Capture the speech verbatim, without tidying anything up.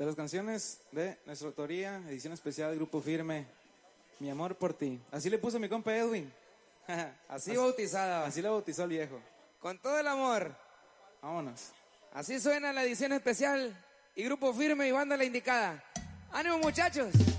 las canciones de nuestra autoría, edición especial del Grupo Firme, Mi amor por ti. Así le puso mi compa Edwin. Así, Así bautizada. Así la bautizó el viejo. Con todo el amor. Vámonos. Así suena la edición especial y Grupo Firme y banda La Indicada. ¡Ánimo, muchachos!